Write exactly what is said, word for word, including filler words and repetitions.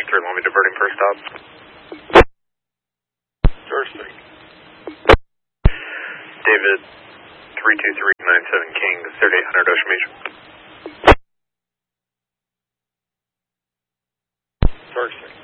three, let me diverting first stop. George three. David, three two three nine seven King, thirty-eight hundred Ocean Beach. George three.